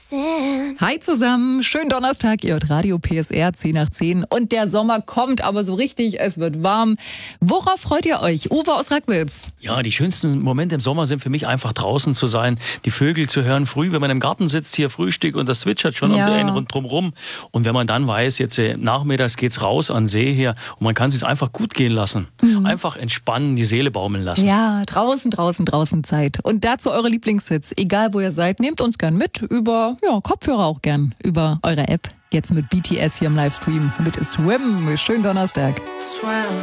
Hi zusammen, schönen Donnerstag, ihr hört Radio PSR 10 nach 10 und der Sommer kommt, aber so richtig, es wird warm. Worauf freut ihr euch? Uwe aus Rackwitz. Ja, die schönsten Momente im Sommer sind für mich einfach draußen zu sein, die Vögel zu hören, früh, wenn man im Garten sitzt, hier Frühstück und das zwitschert schon um einen rundherum. Und wenn man dann weiß, jetzt nachmittags geht's raus an den See her und man kann es sich einfach gut gehen lassen. Einfach entspannen, die Seele baumeln lassen. Ja, draußen Zeit. Und dazu eure Lieblingshits, egal wo ihr seid, nehmt uns gern mit über Kopfhörer auch gern, über eure App. Jetzt mit BTS hier im Livestream mit Swim. Schönen Donnerstag.